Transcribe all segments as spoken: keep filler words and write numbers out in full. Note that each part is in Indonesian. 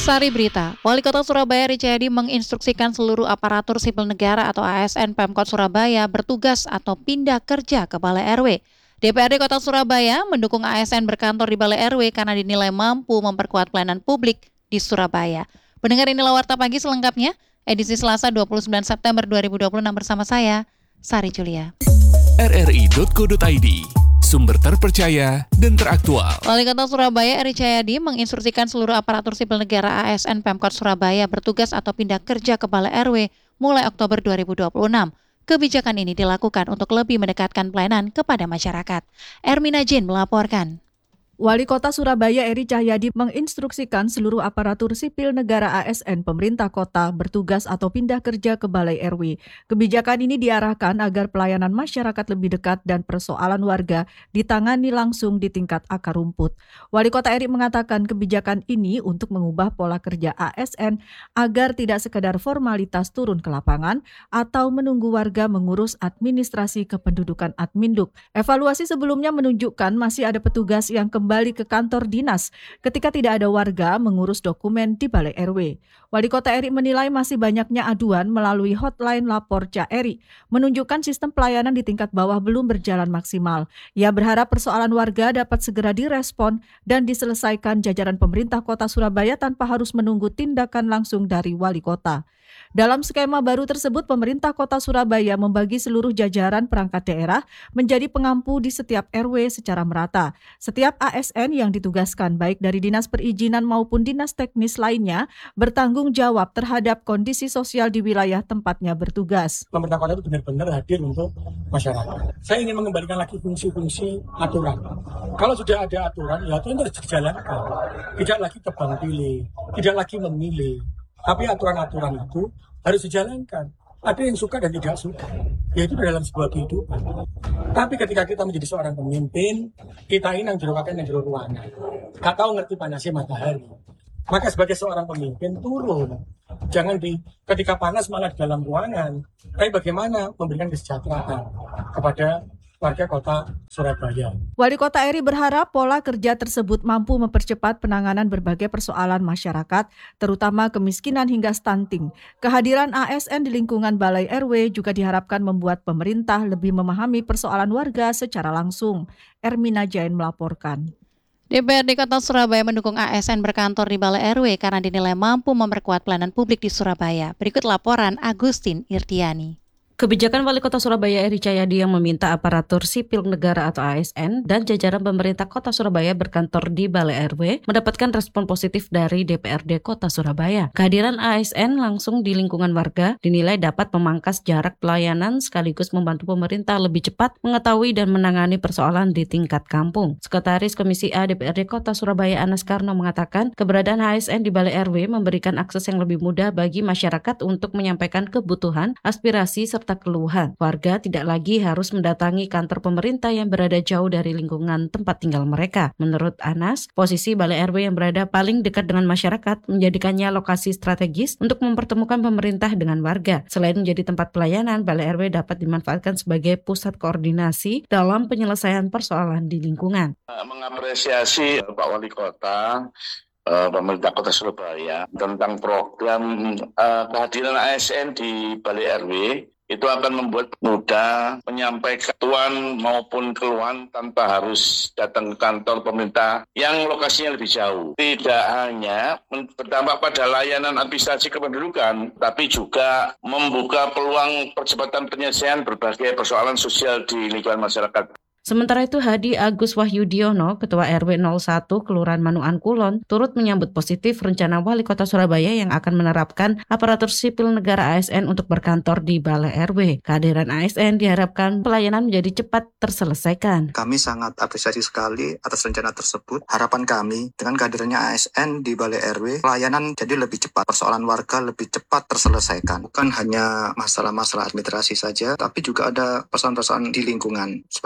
Sari Berita, Wali Kota Surabaya Eri Cahyadi menginstruksikan seluruh aparatur sipil negara atau A S N Pemkot Surabaya bertugas atau pindah kerja ke Balai R W. D P R D Kota Surabaya mendukung A S N berkantor di Balai R W karena dinilai mampu memperkuat pelayanan publik di Surabaya. Pendengar, inilah Warta Pagi selengkapnya, edisi Selasa dua puluh sembilan September dua ribu dua puluh enam bersama saya, Sari Julia. r r i titik co titik i d, sumber terpercaya dan teraktual. Wali Kota Surabaya Eri Cahyadi menginstruksikan seluruh aparatur sipil negara A S N Pemkot Surabaya bertugas atau pindah kerja ke Balai R W mulai Oktober dua ribu dua puluh enam. Kebijakan ini dilakukan untuk lebih mendekatkan pelayanan kepada masyarakat. Ermina Jin melaporkan. Wali Kota Surabaya Eri Cahyadi menginstruksikan seluruh aparatur sipil negara A S N pemerintah kota bertugas atau pindah kerja ke Balai R W. Kebijakan ini diarahkan agar pelayanan masyarakat lebih dekat dan persoalan warga ditangani langsung di tingkat akar rumput. Wali Kota Eri mengatakan kebijakan ini untuk mengubah pola kerja A S N agar tidak sekadar formalitas turun ke lapangan atau menunggu warga mengurus administrasi kependudukan Adminduk. Evaluasi sebelumnya menunjukkan masih ada petugas yang kembali kembali ke kantor dinas ketika tidak ada warga mengurus dokumen di Balai R W. Wali Kota Eri menilai masih banyaknya aduan melalui hotline lapor Ca Eri, menunjukkan sistem pelayanan di tingkat bawah belum berjalan maksimal. Ia berharap persoalan warga dapat segera direspon dan diselesaikan jajaran pemerintah Kota Surabaya tanpa harus menunggu tindakan langsung dari Wali Kota. Dalam skema baru tersebut, pemerintah Kota Surabaya membagi seluruh jajaran perangkat daerah menjadi pengampu di setiap R W secara merata. Setiap A S N yang ditugaskan baik dari dinas perizinan maupun dinas teknis lainnya bertanggung jawab terhadap kondisi sosial di wilayah tempatnya bertugas. Pemerintah kota itu benar-benar hadir untuk masyarakat. Saya ingin mengembalikan lagi fungsi-fungsi aturan. Kalau sudah ada aturan, ya aturan itu harus dijalankan. Tidak lagi tebang pilih, tidak lagi memilih. Tapi aturan-aturan itu harus dijalankan. Ada yang suka dan tidak suka, yaitu dalam sebuah kehidupan. Tapi ketika kita menjadi seorang pemimpin, kita ini yang jerokakan yang jero ruangan. Gak tahu ngerti panasnya matahari. Maka sebagai seorang pemimpin turun. Jangan di ketika panas malah di dalam ruangan. Tapi bagaimana memberikan kesejahteraan kepada warga Kota Surabaya. Wali Kota Eri berharap pola kerja tersebut mampu mempercepat penanganan berbagai persoalan masyarakat, terutama kemiskinan hingga stunting. Kehadiran A S N di lingkungan Balai R W juga diharapkan membuat pemerintah lebih memahami persoalan warga secara langsung. Ermina Jain melaporkan. D P R D Kota Surabaya mendukung A S N berkantor di Balai R W karena dinilai mampu memperkuat pelayanan publik di Surabaya. Berikut laporan Agustin Irtiani. Kebijakan Wali Kota Surabaya Eri Cahyadi yang meminta aparatur sipil negara atau A S N dan jajaran pemerintah Kota Surabaya berkantor di Balai R W mendapatkan respon positif dari D P R D Kota Surabaya. Kehadiran A S N langsung di lingkungan warga dinilai dapat memangkas jarak pelayanan sekaligus membantu pemerintah lebih cepat mengetahui dan menangani persoalan di tingkat kampung. Sekretaris Komisi A D P R D Kota Surabaya Anas Karno mengatakan keberadaan A S N di Balai R W memberikan akses yang lebih mudah bagi masyarakat untuk menyampaikan kebutuhan, aspirasi, serta serta keluhan. Warga tidak lagi harus mendatangi kantor pemerintah yang berada jauh dari lingkungan tempat tinggal mereka. Menurut Anas, posisi Balai R W yang berada paling dekat dengan masyarakat menjadikannya lokasi strategis untuk mempertemukan pemerintah dengan warga. Selain menjadi tempat pelayanan, Balai R W dapat dimanfaatkan sebagai pusat koordinasi dalam penyelesaian persoalan di lingkungan. Mengapresiasi Pak Wali Kota, pemerintah Kota Surabaya tentang program uh, kehadiran A S N di Balai R W itu akan membuat mudah menyampaikan keluhan maupun keluhan tanpa harus datang ke kantor pemerintah yang lokasinya lebih jauh. Tidak hanya berdampak pada layanan administrasi kependudukan, tapi juga membuka peluang percepatan penyelesaian berbagai persoalan sosial di lingkungan masyarakat. Sementara itu, Hadi Agus Wahyudiono, Ketua R W nol satu Kelurahan Manuan Kulon, turut menyambut positif rencana Wali Kota Surabaya yang akan menerapkan aparatur sipil negara A S N untuk berkantor di Balai R W. Kehadiran A S N diharapkan pelayanan menjadi cepat terselesaikan. Kami sangat apresiasi sekali atas rencana tersebut. Harapan kami dengan kehadirannya A S N di Balai R W, pelayanan jadi lebih cepat, persoalan warga lebih cepat terselesaikan. Bukan hanya masalah-masalah administrasi saja, tapi juga ada persoalan-persoalan di lingkungan seperti kemiskinan.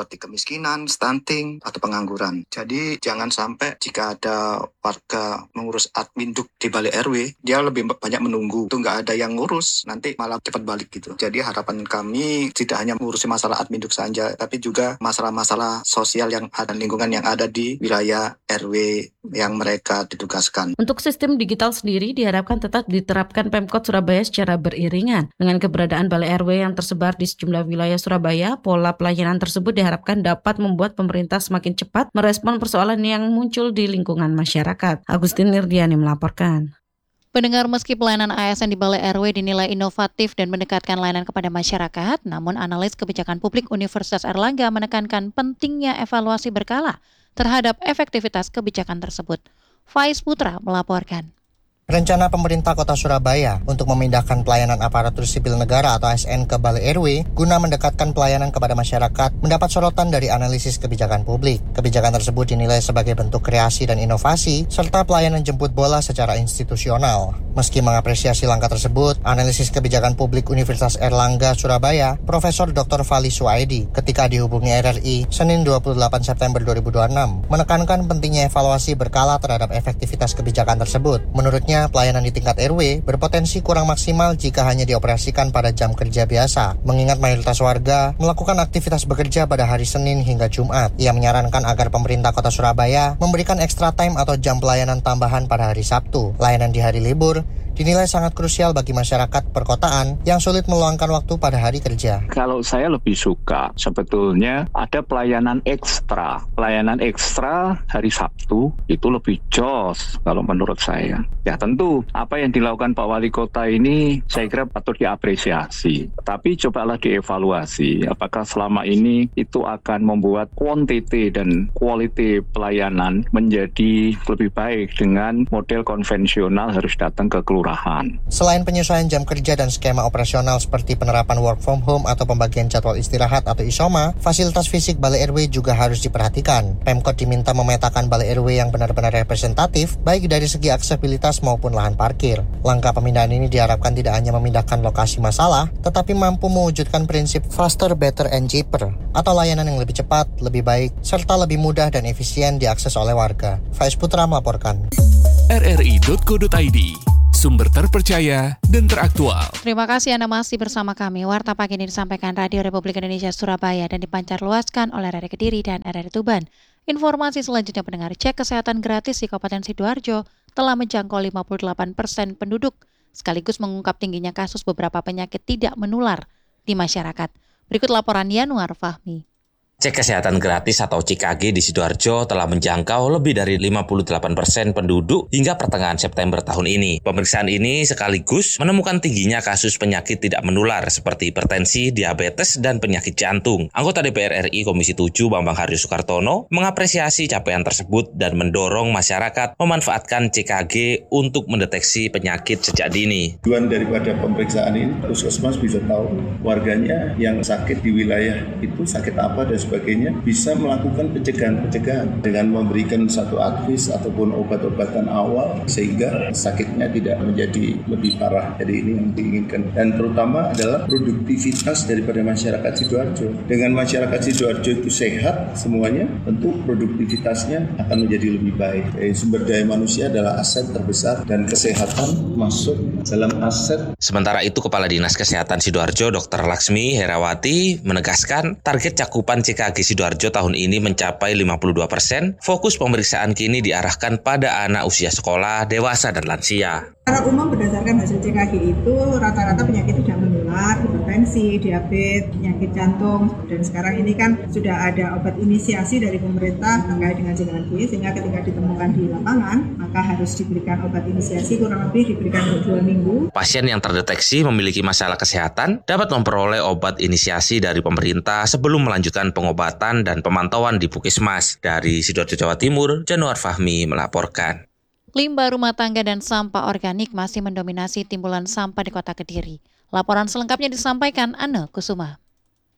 kemiskinan, stunting, atau pengangguran. Jadi jangan sampai jika ada warga mengurus adminduk di Balai R W, dia lebih banyak menunggu. Itu nggak ada yang ngurus, nanti malah cepat balik gitu. Jadi harapan kami tidak hanya mengurusi masalah adminduk saja, tapi juga masalah-masalah sosial yang ada, lingkungan yang ada di wilayah R W yang mereka ditugaskan. Untuk sistem digital sendiri diharapkan tetap diterapkan Pemkot Surabaya secara beriringan. Dengan keberadaan Balai R W yang tersebar di sejumlah wilayah Surabaya, pola pelayanan tersebut diharapkan dapat membuat pemerintah semakin cepat merespon persoalan yang muncul di lingkungan masyarakat. Agustin Nirdiani melaporkan. Pendengar, meski pelayanan A S N di Balai R W dinilai inovatif dan mendekatkan layanan kepada masyarakat, namun analis kebijakan publik Universitas Airlangga menekankan pentingnya evaluasi berkala terhadap efektivitas kebijakan tersebut. Faiz Putra melaporkan. Rencana pemerintah Kota Surabaya untuk memindahkan pelayanan aparatur sipil negara atau A S N ke Balai R W guna mendekatkan pelayanan kepada masyarakat mendapat sorotan dari analisis kebijakan publik. Kebijakan tersebut dinilai sebagai bentuk kreasi dan inovasi serta pelayanan jemput bola secara institusional. Meski mengapresiasi langkah tersebut, analisis kebijakan publik Universitas Airlangga Surabaya, Profesor Doktor Fali Suaidi, ketika dihubungi R R I Senin dua puluh delapan September dua ribu dua puluh enam, menekankan pentingnya evaluasi berkala terhadap efektivitas kebijakan tersebut. Menurutnya, pelayanan di tingkat R W berpotensi kurang maksimal jika hanya dioperasikan pada jam kerja biasa, mengingat mayoritas warga melakukan aktivitas bekerja pada hari Senin hingga Jumat. Ia menyarankan agar pemerintah Kota Surabaya memberikan extra time atau jam pelayanan tambahan pada hari Sabtu. Layanan di hari libur dinilai sangat krusial bagi masyarakat perkotaan yang sulit meluangkan waktu pada hari kerja. Kalau saya lebih suka sebetulnya ada pelayanan ekstra. Pelayanan ekstra hari Sabtu itu lebih jos kalau menurut saya. Ya tentu apa yang dilakukan Pak Wali Kota ini saya kira patut diapresiasi. Tapi cobalah dievaluasi apakah selama ini itu akan membuat quantity dan quality pelayanan menjadi lebih baik dengan model konvensional harus datang ke kelurahan. Selain penyesuaian jam kerja dan skema operasional seperti penerapan work from home atau pembagian jadwal istirahat atau isoma, fasilitas fisik Balai R W juga harus diperhatikan. Pemkot diminta memetakan Balai R W yang benar-benar representatif, baik dari segi aksesibilitas maupun lahan parkir. Langkah pemindahan ini diharapkan tidak hanya memindahkan lokasi masalah, tetapi mampu mewujudkan prinsip faster, better, and cheaper, atau layanan yang lebih cepat, lebih baik, serta lebih mudah dan efisien diakses oleh warga. Faiz Putra melaporkan. R R I dot co dot I D, sumber terpercaya dan teraktual. Terima kasih Anda masih bersama kami. Warta pagi ini disampaikan Radio Republik Indonesia Surabaya dan dipancarluaskan oleh R R I Kediri dan R R I Tuban. Informasi selanjutnya pendengar, cek kesehatan gratis di Kabupaten Sidoarjo telah menjangkau lima puluh delapan persen penduduk, sekaligus mengungkap tingginya kasus beberapa penyakit tidak menular di masyarakat. Berikut laporan Yanuar Fahmi. Cek kesehatan gratis atau C K G di Sidoarjo telah menjangkau lebih dari lima puluh delapan persen penduduk hingga pertengahan September tahun ini. Pemeriksaan ini sekaligus menemukan tingginya kasus penyakit tidak menular seperti hipertensi, diabetes, dan penyakit jantung. Anggota D P R R I Komisi tujuh Bambang Haryo Soekartono mengapresiasi capaian tersebut dan mendorong masyarakat memanfaatkan C K G untuk mendeteksi penyakit sejak dini. Tujuan daripada pemeriksaan ini, puskesmas bisa tahu warganya yang sakit di wilayah itu sakit apa dan sebagainya, bisa melakukan pencegahan-pencegahan dengan memberikan satu advis ataupun obat-obatan awal sehingga sakitnya tidak menjadi lebih parah. Jadi ini yang diinginkan, dan terutama adalah produktivitas daripada masyarakat Sidoarjo. Dengan masyarakat Sidoarjo itu sehat semuanya, tentu produktivitasnya akan menjadi lebih baik. Jadi, sumber daya manusia adalah aset terbesar dan kesehatan masuk dalam aset. Sementara itu Kepala Dinas Kesehatan Sidoarjo Doktor Laksmi Herawati menegaskan target cakupan C K G Sidoarjo tahun ini mencapai lima puluh dua persen. Fokus pemeriksaan kini diarahkan pada anak usia sekolah, dewasa, dan lansia. Secara umum berdasarkan hasil C K G itu rata-rata penyakit tidak menular, hipertensi, diabetes, penyakit jantung, dan sekarang ini kan sudah ada obat inisiasi dari pemerintah terkait dengan C K G, sehingga ketika ditemukan di lapangan maka harus diberikan obat inisiasi, kurang lebih diberikan untuk dua minggu. Pasien yang terdeteksi memiliki masalah kesehatan dapat memperoleh obat inisiasi dari pemerintah sebelum melanjutkan pengobatan dan pemantauan di Puskesmas. Dari Sidoarjo, Jawa Timur, Januar Fahmi melaporkan. Limbah rumah tangga dan sampah organik masih mendominasi timbulan sampah di Kota Kediri. Laporan selengkapnya disampaikan Anne Kusuma.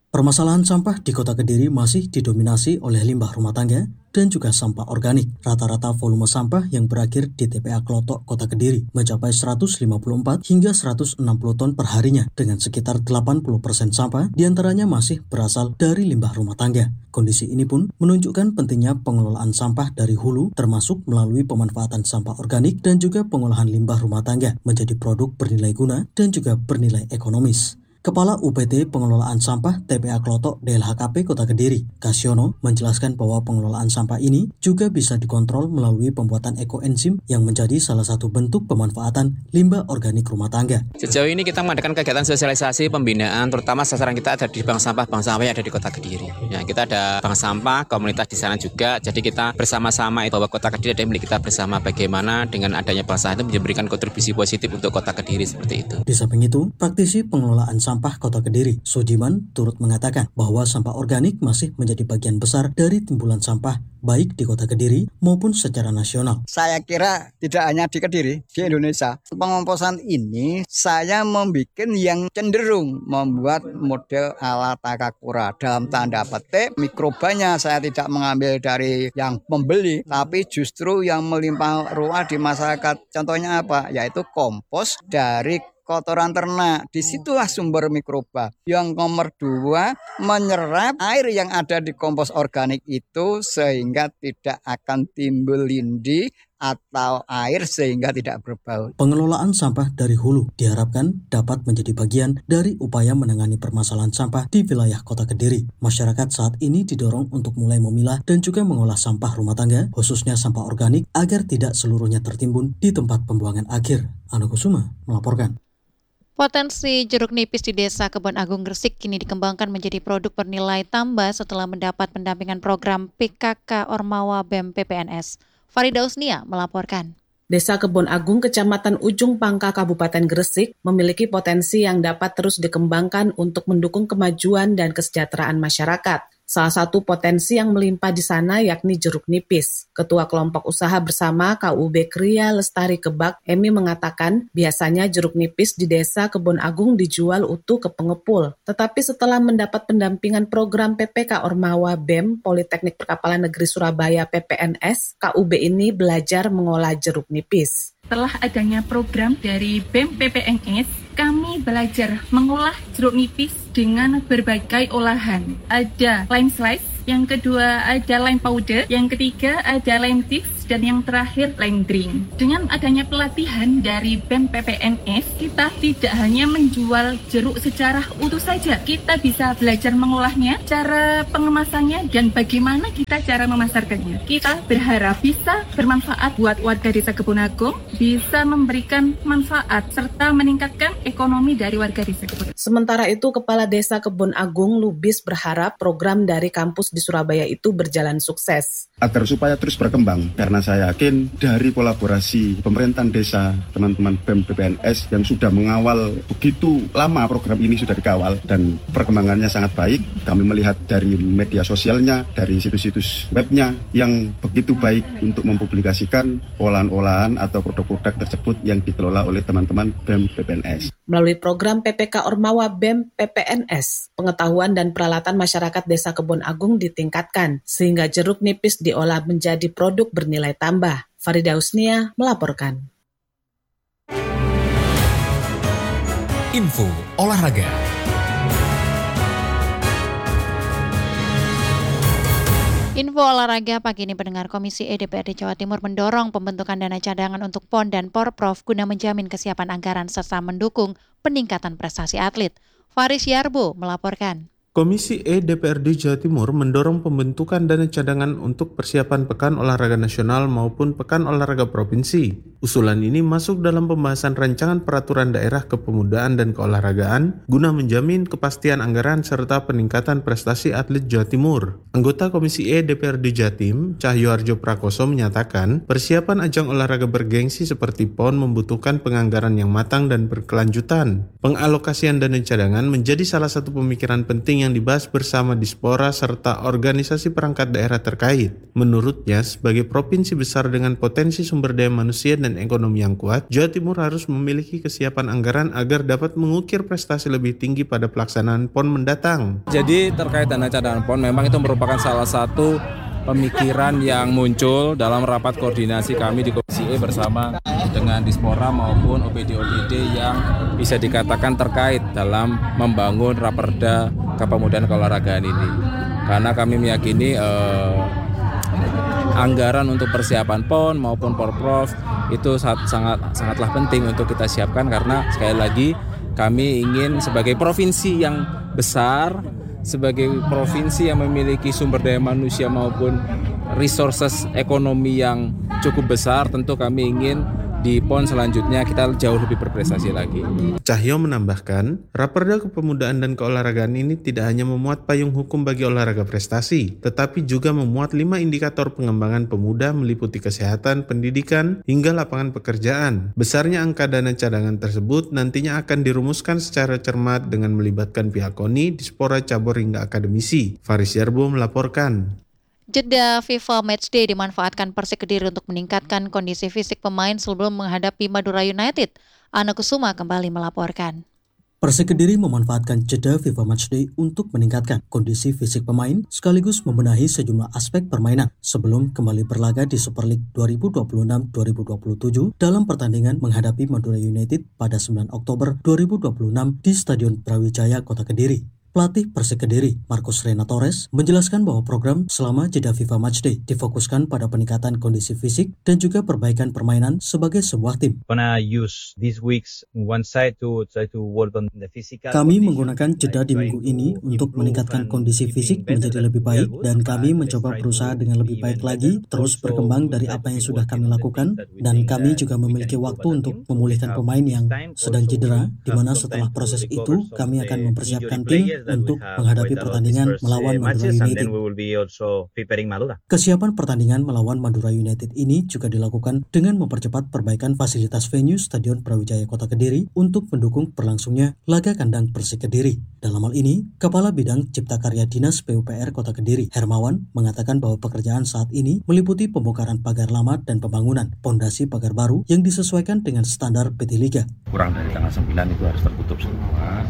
Permasalahan sampah di Kota Kediri masih didominasi oleh limbah rumah tangga dan juga sampah organik. Rata-rata volume sampah yang berakhir di T P A Klotok Kota Kediri mencapai seratus lima puluh empat hingga seratus enam puluh ton per harinya, dengan sekitar delapan puluh persen sampah diantaranya masih berasal dari limbah rumah tangga. Kondisi ini pun menunjukkan pentingnya pengelolaan sampah dari hulu, termasuk melalui pemanfaatan sampah organik dan juga pengolahan limbah rumah tangga menjadi produk bernilai guna dan juga bernilai ekonomis. Kepala U P T Pengelolaan Sampah T P A Klotok D L H K P Kota Kediri, Kasyono, menjelaskan bahwa pengelolaan sampah ini juga bisa dikontrol melalui pembuatan ekoenzim yang menjadi salah satu bentuk pemanfaatan limbah organik rumah tangga. Sejauh ini kita mengadakan kegiatan sosialisasi pembinaan, terutama sasaran kita ada di bank sampah, bank sampah yang ada di Kota Kediri. Ya, kita ada bank sampah, komunitas di sana juga, jadi kita bersama-sama bahwa Kota Kediri ada milik kita bersama, bagaimana dengan adanya bank sampah itu memberikan kontribusi positif untuk Kota Kediri seperti itu. Di samping itu, praktisi pengelolaan sampah Kota Kediri, Sudiman, turut mengatakan bahwa sampah organik masih menjadi bagian besar dari timbulan sampah baik di Kota Kediri maupun secara nasional. Saya kira tidak hanya di Kediri, di Indonesia. Pengomposan ini saya membuat yang cenderung membuat model ala Takakura. Dalam tanda petik, mikrobanya saya tidak mengambil dari yang pembeli, tapi justru yang melimpah ruah di masyarakat. Contohnya apa? Yaitu kompos dari kotoran ternak. Disitulah sumber mikroba. Yang nomor dua, menyerap air yang ada di kompos organik itu sehingga tidak akan timbul lindi atau air sehingga tidak berbau. Pengelolaan sampah dari hulu diharapkan dapat menjadi bagian dari upaya menangani permasalahan sampah di wilayah Kota Kediri. Masyarakat saat ini didorong untuk mulai memilah dan juga mengolah sampah rumah tangga, khususnya sampah organik, agar tidak seluruhnya tertimbun di tempat pembuangan akhir. Anu Kusuma melaporkan. Potensi jeruk nipis di Desa Kebon Agung Gresik kini dikembangkan menjadi produk bernilai tambah setelah mendapat pendampingan program P K K Ormawa B E M P P N S. Farida Usnia melaporkan. Desa Kebon Agung, Kecamatan Ujung Pangka, Kabupaten Gresik, memiliki potensi yang dapat terus dikembangkan untuk mendukung kemajuan dan kesejahteraan masyarakat. Salah satu potensi yang melimpah di sana yakni jeruk nipis. Ketua Kelompok Usaha Bersama K U B Kria Lestari Kebak, Emi, mengatakan biasanya jeruk nipis di Desa Kebon Agung dijual utuh ke pengepul. Tetapi setelah mendapat pendampingan program P P K Ormawa B E M Politeknik Perkapalan Negeri Surabaya P P N S, K U B ini belajar mengolah jeruk nipis. Setelah adanya program dari B E M P P N S, kami belajar mengolah jeruk nipis dengan berbagai olahan. Ada lime slice, yang kedua ada lime powder, yang ketiga ada lime tips, dan yang terakhir lime green. Dengan adanya pelatihan dari B E M P P N S, kita tidak hanya menjual jeruk secara utuh saja. Kita bisa belajar mengolahnya, cara pengemasannya, dan bagaimana kita cara memasarkannya. Kita berharap bisa bermanfaat buat warga Desa Kebon Agung, bisa memberikan manfaat serta meningkatkan ekonomi dari warga Desa Kebon Agung. Sementara itu, Kepala Desa Kebon Agung Lubis berharap program dari kampus di Surabaya itu berjalan sukses. Agar supaya terus berkembang, karena saya yakin dari kolaborasi pemerintahan desa, teman-teman B E M P P N S yang sudah mengawal begitu lama program ini sudah dikawal dan perkembangannya sangat baik. Kami melihat dari media sosialnya, dari situs-situs webnya yang begitu baik untuk mempublikasikan olahan-olahan atau produk-produk tersebut yang dikelola oleh teman-teman B E M P P N S. Melalui program P P K Ormawa B E M P P N S, pengetahuan dan peralatan masyarakat Desa Kebon Agung ditingkatkan, sehingga jeruk nipis diolah menjadi produk bernilai tambah. Farida Usnia melaporkan. Info olahraga. Info olahraga pagi ini, pendengar. Komisi E D P R D Jawa Timur mendorong pembentukan dana cadangan untuk P O N dan Porprov guna menjamin kesiapan anggaran serta mendukung peningkatan prestasi atlet. Faris Yarbo melaporkan. Komisi E D P R D Jawa Timur mendorong pembentukan dana cadangan untuk persiapan Pekan Olahraga Nasional maupun Pekan Olahraga Provinsi. Usulan ini masuk dalam pembahasan rancangan peraturan daerah kepemudaan dan keolahragaan guna menjamin kepastian anggaran serta peningkatan prestasi atlet Jawa Timur. Anggota Komisi E D P R D Jatim, Cahyoharjo Prakoso, menyatakan persiapan ajang olahraga bergengsi seperti P O N membutuhkan penganggaran yang matang dan berkelanjutan. Pengalokasian dana cadangan menjadi salah satu pemikiran penting yang yang dibahas bersama Dispora serta organisasi perangkat daerah terkait. Menurutnya, sebagai provinsi besar dengan potensi sumber daya manusia dan ekonomi yang kuat, Jawa Timur harus memiliki kesiapan anggaran agar dapat mengukir prestasi lebih tinggi pada pelaksanaan P O N mendatang. Jadi terkait dana cadangan P O N memang itu merupakan salah satu pemikiran yang muncul dalam rapat koordinasi kami di Komisi E bersama dengan Dispora maupun O P D O P D yang bisa dikatakan terkait dalam membangun Raperda Kepemudaan Keolahragaan ini. Karena kami meyakini eh, anggaran untuk persiapan P O N maupun Porprov itu sangat, sangat sangatlah penting untuk kita siapkan, karena sekali lagi kami ingin sebagai provinsi yang besar, sebagai provinsi yang memiliki sumber daya manusia maupun resources ekonomi yang cukup besar, tentu kami ingin di P O N selanjutnya kita jauh lebih berprestasi lagi. Cahyo menambahkan, Raperda Kepemudaan dan Keolahragaan ini tidak hanya memuat payung hukum bagi olahraga prestasi, tetapi juga memuat lima indikator pengembangan pemuda meliputi kesehatan, pendidikan, hingga lapangan pekerjaan. Besarnya angka dana cadangan tersebut nantinya akan dirumuskan secara cermat dengan melibatkan pihak KONI, Dispora, cabur hingga akademisi. Faris Yarbo melaporkan. Jeda FIFA Matchday dimanfaatkan Persik Kediri untuk meningkatkan kondisi fisik pemain sebelum menghadapi Madura United. Ana Kusuma kembali melaporkan. Persik Kediri memanfaatkan jeda FIFA Matchday untuk meningkatkan kondisi fisik pemain sekaligus membenahi sejumlah aspek permainan sebelum kembali berlaga di Super League dua ribu dua puluh enam dua ribu dua puluh tujuh dalam pertandingan menghadapi Madura United pada sembilan Oktober dua ribu dua puluh enam di Stadion Brawijaya Kota Kediri. Pelatih Persik Kediri, Marcus Rena Torres, menjelaskan bahwa program selama jeda FIFA Matchday difokuskan pada peningkatan kondisi fisik dan juga perbaikan permainan sebagai sebuah tim. Kami menggunakan jeda di minggu ini untuk meningkatkan kondisi fisik menjadi lebih baik, dan kami mencoba berusaha dengan lebih baik lagi, terus berkembang dari apa yang sudah kami lakukan, dan kami juga memiliki waktu untuk memulihkan pemain yang sedang cedera, di mana setelah proses itu kami akan mempersiapkan tim untuk menghadapi pertandingan melawan Madura United. Kesiapan pertandingan melawan Madura United ini juga dilakukan dengan mempercepat perbaikan fasilitas venue Stadion Brawijaya Kota Kediri untuk mendukung berlangsungnya laga kandang Persik Kediri. Dalam hal ini, Kepala Bidang Cipta Karya Dinas P U P R Kota Kediri, Hermawan, mengatakan bahwa pekerjaan saat ini meliputi pembongkaran pagar lama dan pembangunan pondasi pagar baru yang disesuaikan dengan standar P T Liga. Kurang dari tanggal sembilan itu harus tertutup semua.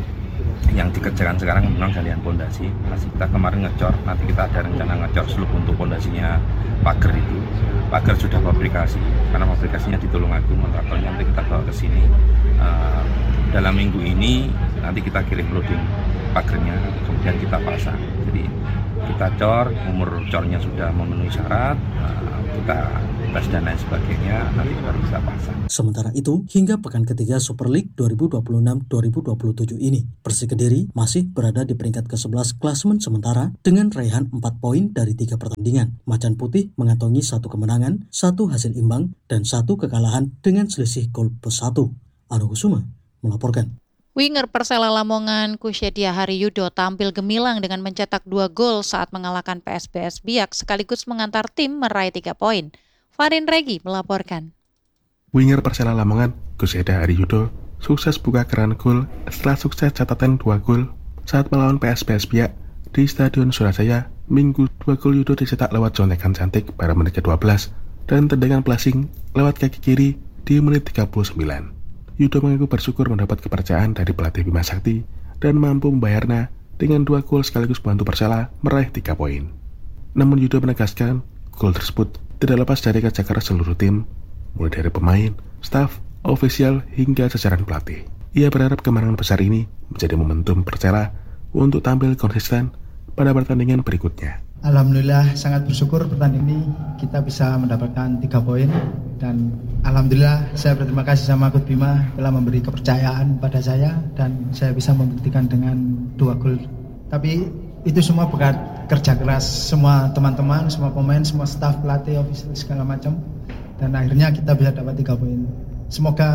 Yang dikerjakan sekarang memang galian pondasi. Masih kita kemarin ngecor, nanti kita ada rencana ngecor seluruh untuk pondasinya pagar itu. Pagar sudah fabrikasi, karena fabrikasinya di Tulungagung, kontraktornya nanti kita bawa ke sini. Uh, dalam minggu ini nanti kita kirim loading pagarnya, kemudian kita pasang. Jadi kita cor, umur cornya sudah memenuhi syarat, uh, kita tes dan lain sebagainya, nanti baru bisa pasang. Sementara itu, hingga pekan ketiga Super League dua ribu dua puluh enam dua ribu dua puluh tujuh ini, Persik Kediri masih berada di peringkat kesebelas klasemen sementara dengan raihan empat poin dari tiga pertandingan. Macan Putih mengantongi satu kemenangan, satu hasil imbang, dan satu kekalahan dengan selisih gol plus satu. Anu Kusuma melaporkan. Winger Persela Lamongan Kusyedia Hariyudo tampil gemilang dengan mencetak dua gol saat mengalahkan P S B S Biak sekaligus mengantar tim meraih tiga poin. Farin Regi melaporkan. Winger Persela Lamongan Kusyedia Hariyudo sukses buka keran gol setelah sukses catatan dua gol saat melawan P S B S Biak di Stadion Surabaya Minggu. Dua gol Yudo dicetak lewat contekan cantik pada menit ke dua belas dan tendangan placing lewat kaki kiri di menit tiga puluh sembilan. Yudo mengaku bersyukur mendapat kepercayaan dari pelatih Bima Sakti dan mampu membayarnya dengan dua gol sekaligus membantu Persela meraih tiga poin. Namun Yudo menegaskan gol tersebut tidak lepas dari kerja keras seluruh tim, mulai dari pemain, staf, ofisial hingga jajaran pelatih. Ia berharap kemenangan besar ini menjadi momentum Persela untuk tampil konsisten pada pertandingan berikutnya. Alhamdulillah sangat bersyukur pertandingan ini kita bisa mendapatkan tiga poin, dan alhamdulillah saya berterima kasih sama Coach Bima telah memberi kepercayaan pada saya dan saya bisa membuktikan dengan dua gol. Tapi itu semua berkat kerja keras semua teman-teman, semua pemain, semua staf, pelatih, ofisial segala macam, dan akhirnya kita bisa dapat tiga poin. Semoga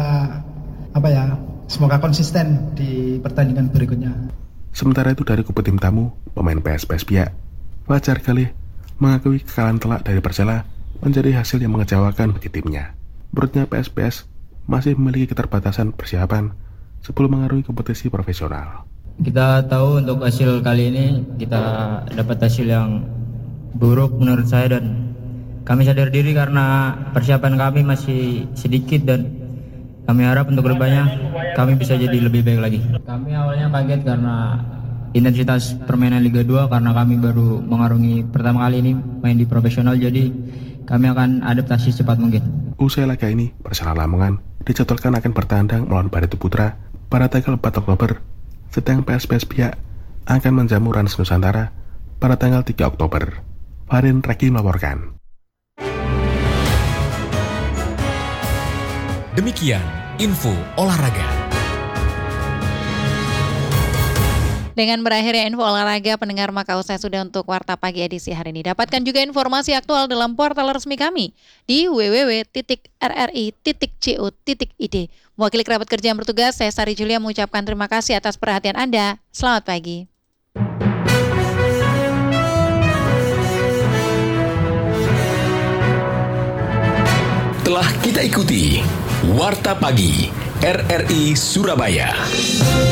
apa ya, semoga konsisten di pertandingan berikutnya. Sementara itu dari kubu tim tamu, pemain P S B S Biak Fajar Galih mengakui kekalahan telak dari Persela menjadi hasil yang mengecewakan bagi timnya. Menurutnya P S B S masih memiliki keterbatasan persiapan sebelum mengarungi kompetisi profesional. Kita tahu untuk hasil kali ini kita dapat hasil yang buruk menurut saya, dan kami sadar diri karena persiapan kami masih sedikit dan kami harap untuk kedepannya kami bisa jadi lebih baik lagi. Kami awalnya kaget karena intensitas permainan Liga dua karena kami baru mengarungi pertama kali ini main di profesional, jadi kami akan adaptasi secepat mungkin. Usai laga ini, Persela Lamongan dijadwalkan akan bertandang melawan Barito Putra pada tanggal empat Oktober, sedang P S B S pihak akan menjamu Rans Nusantara pada tanggal tiga Oktober. Farin Reki melaporkan. Demikian info olahraga. Dengan berakhirnya info olahraga, pendengar, maka usai sudah untuk Warta Pagi edisi hari ini. Dapatkan juga informasi aktual dalam portal resmi kami di w w w titik r r i titik co titik i d. Mewakili kerabat kerja yang bertugas, saya Sari Julia mengucapkan terima kasih atas perhatian Anda. Selamat pagi. Telah kita ikuti Warta Pagi R R I Surabaya.